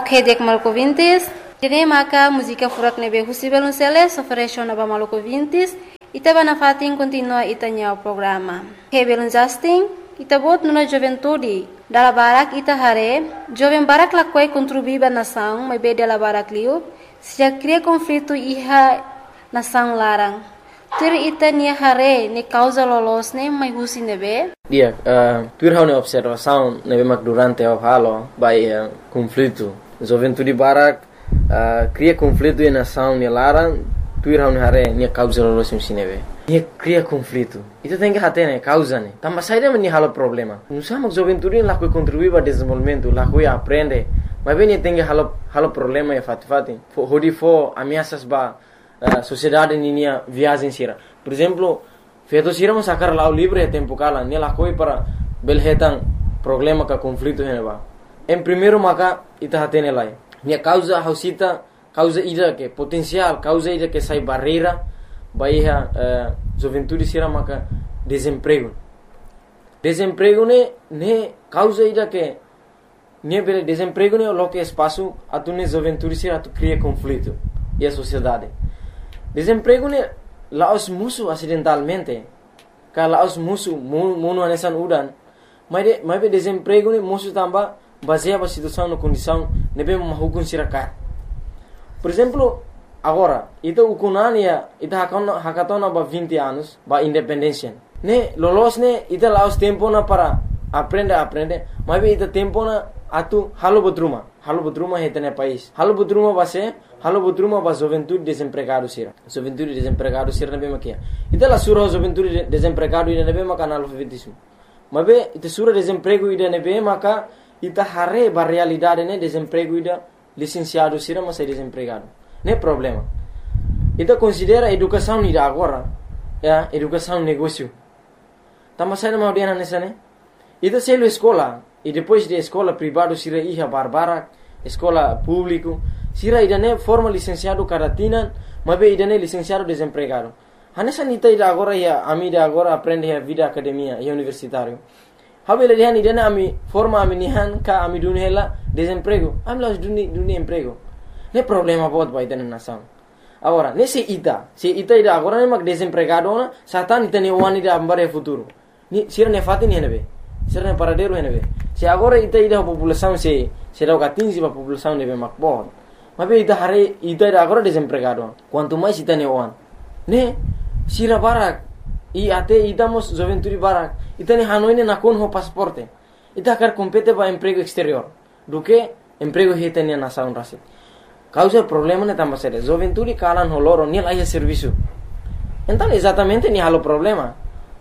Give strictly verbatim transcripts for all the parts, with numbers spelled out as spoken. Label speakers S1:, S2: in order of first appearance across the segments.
S1: Ok, dek malco vintis. Dene maka música furak nebe husi belunceles ofereció naba malco vintis. Ita bana fatin continua itanya o programa. Ok, belun Justin. Ita bot nuna juventude. Dala barak ita hare. Joven barak lakwai contribuiba nação, mas be dela barak liu. Se já cria conflito iha nação larang. Tur ita nia hare ne causa lolos ne mai husi nebe.
S2: Dia, uh, tur hau ne observação nebe mak durante o halo by uh, conflito. Juventude barak uh, cria conflito e nação ne larang. Tur hau ne hare nia causa lolos ne nebe. Nia cria conflito. Ita tem que hate ne causa ne. Tamba saída ni halo problema. Não sama juventude lá que contribui para desenvolvimento, lá que aprende. Mas bem tem que halo halo problema e fat fati. Hodi fo ameaças ba Uh, sociedade ninia viagem sira. Por exemplo, feito sira mo sacar lá o livre é tempo cala, nela coi para belhetan problema ka conflito heneba. Em primeiro maka ita hatene lai. Nia causa hausita, causa ida que potencial, causa ida que sai barreira, baiha uh, juventude sira maka desemprego. Desemprego ne ne causa ida que ne bele desemprego ne lo que espaço atune juventude sira atu cria conflito e a sociedade. Desemprego ne laos musuh acidentalmente. Kalau laos musuh munu anesan udan. Mas de mas be desemprego ne musuh tamba baseia ba situação no condição nebe mahukun sirakat. Por exemplo, agora, ita ukunania ita hakona hakatona ba vinte anos ba independência. Ne lolos ne ita laos tempo na para aprender aprender. Mas be ita tempo na atu halo botruma. Halo botruma hetene país. Halo botruma base halo botruma ba juventude desempregado sira. Juventude desempregado sira nabe makia. Ita la sura juventude desempregado ida nabe maka analfabetismo. Mabe ita sura desemprego ida nabe maka ita hare ba realidade ne desemprego ida licenciado sira mas desempregado. Ne problema. Ita considera educação ida agora, ya, educação negócio. Tama sai na maudiana nessa ne. Ita selo escola e depois de escola privado sira iha barbara, escola público sira idane forma licenciado caratina, mabe idane licenciado desempregado. Hanesa nita ida agora ya ami ida agora aprende a vida academia e universitário. Habele dihan idane ami forma ami nihan ka ami dunhela desemprego. Ami las duni duni emprego. Ne problema bot ba idane nação. Agora, nesse ita, se ita ida agora ne mak desempregado na, satan ita ne wani ida ambare futuro. Ni sira ne fatin henebe. Sira ne paradero henebe. Se agora ita ida população se será o quinze ba população nebe mak bot. Mas ita hari ita ida agora desempregado. Quanto mais ita ne wan. Ne sira barak i ate ita mos juventude barak. Ita ne hanoi ne nakon ho pasporte. Ita quer compete ba emprego exterior. Do que emprego hita ne nação rasit. Causa problema ne tamba sere. Juventude kalan ho loro ni laia serviço. Então exatamente ni halo problema.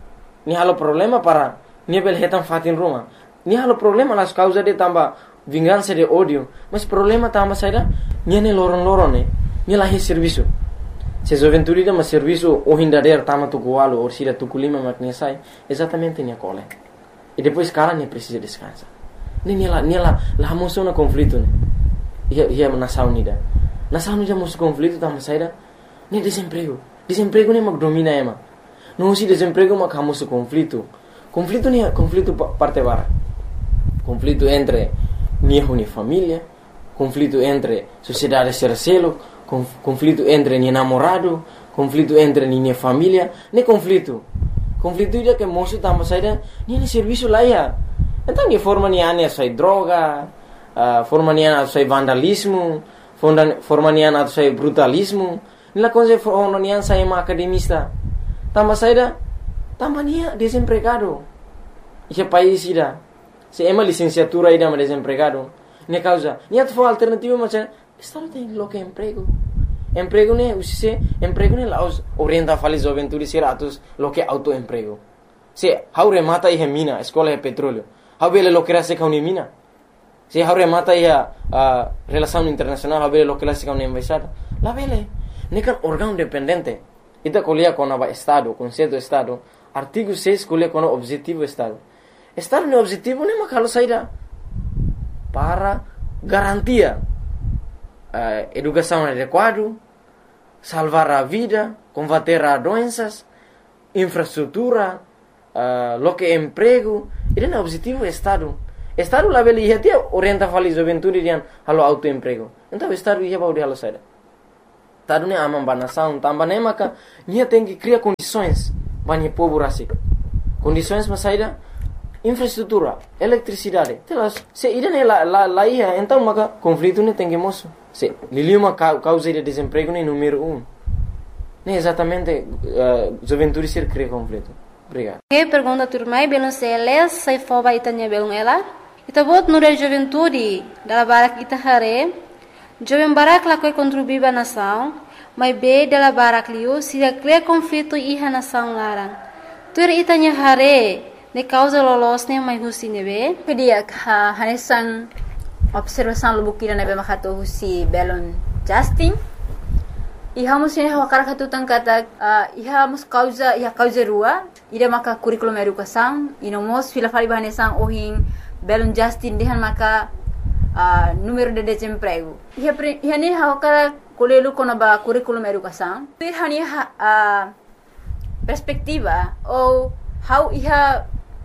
S2: Ni halo problema para ni bel hetan fatin ruma. Ni halo problema las causa de tamba vingança de ódio, mas problema tamba saída niane loron-loron ne, ni lahi serviço. Se juventude da mas serviço o hindader tama tu gualo ou sira tu kulima makne sai, exatamente ni cole. E depois cara ne precisa descansar. Ne ni la ni la la moção na conflito ne. Ia ia nação nida. Nação nida moção conflito tamba saída ni desemprego. Desemprego ne mag domina ema. Não se desemprego mag hamoso conflito. Conflito ni conflito parte bara. Conflito entre niho ni família, conflito entre sociedade sercelo, conf, conflito entre ni namorado, conflito entre ni família, ne conflito. Conflito ida que moço tamba saída, ni ni serviço lá ia. Então ni forma ni ane sai droga, uh, forma ni ane sai vandalismo, forma, forma ni ane sai brutalismo, ni la coisa forma ni ane sai ma academista. Tamba saída, tamba ni desempregado. Esse país ida. Se ema licenciatura ida ma desempregado. Ne causa, ni atfo alternativa macam estado tem lo que emprego. Emprego ne usise, emprego ne laos orienta fali juventude seratus lo que autoemprego. Se haure mata ihe mina, escola é petróleo. Habele lo que rase kauni mina. Se haure mata ihe uh, relação internacional, habele lo que rase kauni embaixada. La vele, ne kan órgão dependente. Ita colia com a estado, conceito estado, artigo seis colia com o objetivo estado. Estado no objetivo ne makalo saída para garantia uh, educação adequada, salvar a vida, combater as doenças, infraestrutura, uh, lo que emprego. Ele é o objetivo do Estado. Estado lá beli ia tia orienta fali juventude dian halo autoemprego. Então estado ia baudi halo saida. Estado ne amam banação, tambah ne maka nia tem que criar condições banyak povo rasik. Condições mas saida infraestrutura, eletricidade. Telas, se ida ne la la la ia, então maka conflito ne tem que moço. Se liliu uma causa de desemprego ne número um. Ne exatamente uh, juventude ser cria conflito. Obrigado.
S1: Que pergunta turmai belum seles sai foba itanya belum ela. Ita bot nure juventude dala barak ita hare. Jovem barak la koi contribuir ba nação, mas be dala barak liu se cria conflito iha nação larang. Tur itanya hare ne causa lolos ne mai husi nebe.
S3: Pedia ha hanesan observação lubukira nebe makato husi belon Justin. Iha mus ini hawa karak hatu tangkata uh, iha mus causa iha causa rua ida maka curriculum educação ino mos fila fali bahanesan ohin belon Justin dehan maka uh, número de desemprego iha pre, iha ni hawa karak kolelu kono ba curriculum educação iha ni ha, uh, perspectiva ou how iha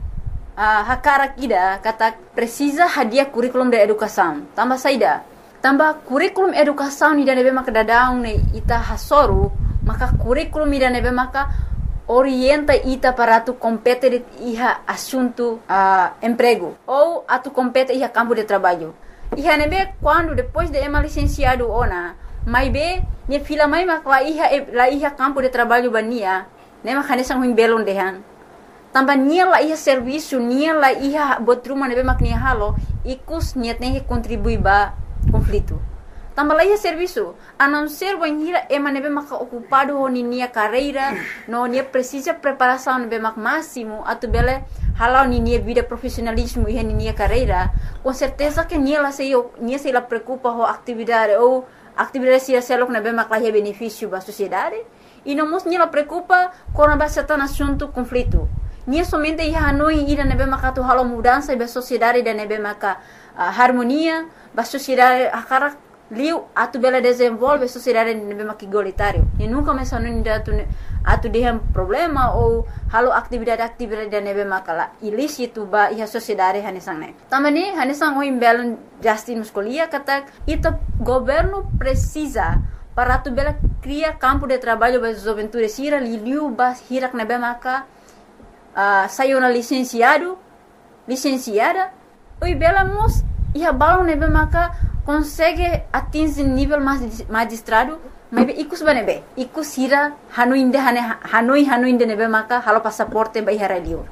S3: uh, hakarak ida kata precisa hadiah curriculum de educação tambah saida tambah kurikulum educação ni nebe maka dadaung ne ita hasoru maka kurikulum ni nebe maka orienta ita para tu compete de iha assunto uh, emprego ou atu compete iha campo de trabalho iha nebe quando depois de ema licenciado ona mai be ne fila mai mak la iha la iha campo de trabalho bania ne maka ne sang belon dehan tambah nia la iha serviço nia la iha botruma nebe mak nia halo ikus niat ne contribui ba conflito. Tambah lagi serviço, a não ser banhira ema nebe maka ocupado ho ni nia carreira, no nia precisa preparação nebe mak máximo, atu bele halau ni nia vida profissionalismo e ni nia carreira, com certeza que nia la sei nia sei la preocupa ho atividade ou atividade sia selok nebe mak lahi benefício ba sociedade, e não mos nia la preocupa com a base tan assunto conflito. Nia somente ia hanoi ida nebe maka tu halau mudança ba sociedade da nebe maka uh, harmonia ba sociedade akarak liu atu bela desenvolve sociedade nebe maki igualitário e nunca me sanu inda atu atu dehem problema ou halo atividade atividade da nebe makala ilícito ba iha sociedade hanesang ne tamani hanesang o imbelon Justin muscolia kata ita governo precisa para atu bela cria campo de trabalho ba juventude sira liu ba hirak nebe maka uh, saiu na licenciado licenciada oi bela mos iha balon nebe maka consegue atingir nível magistrado mas ikus banebe ikus hira hanuinde hane hanoi hanuinde nebe maka halo passaporte ba iha radio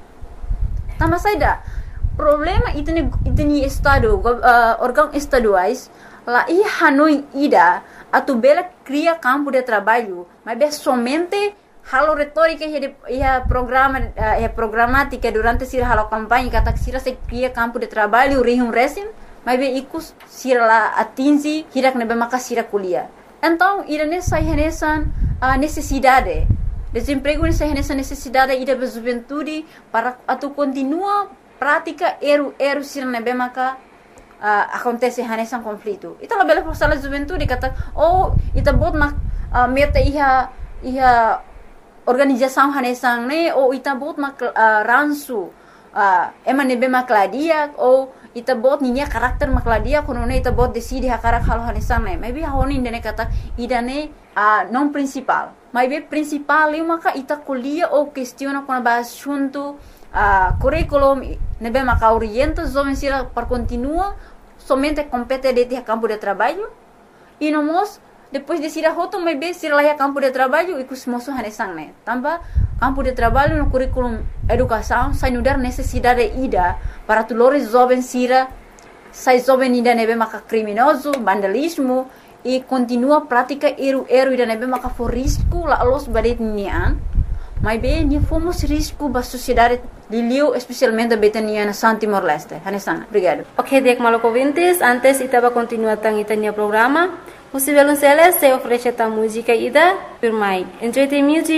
S3: tama saida problema itene itene estado uh, órgão estaduais la iha hanoi ida atu bela cria campo de trabalho mas be somente halo retórica ia programa ia programática durante sira halo campanha kata sira se cria campo de trabalho rihum resim mas be ikus sira la atingi hirak nebe maka sira kuliah então ira nessa renesan a necessidade desemprego nessa renesan necessidade ida be juventude para atu continua prática eru eru sira nebe maka uh, acontece renesan conflito ita la bela força la juventude kata oh ita bot mak uh, meta iha iha organização hanesang ne ou ita bot mak uh, ransu uh, ema nebe makladia ou ita bot ninya karakter makladia kono ne ita bot decide hakarak halo hanesang ne maybe honi ndene kata idane uh, non principal maybe principal eu maka ita kuliah ou questiona kono ba assunto uh, curriculum nebe maka orienta jovem sira para continua somente compete de ter campo de trabalho e no mos depois de sira hoto maybe sira lá campo de trabalho e kus moso hanesang ne tambah campo de trabalho no curriculum educação sai nudar necessidade ida para tulores jovens sira sai jovem ida nebe maka criminoso vandalismo e continua prática eru eru ida nebe maka for risco la los badet nian mas be ni fomos risco ba sociedade liliu especialmente betania na Santi Timor-Leste hanesang obrigado.
S1: Ok, dek maloko vintes antes itaba continua tang itanya programa. Você vai lançar se oferece a música ida por mai. Enjoy the music.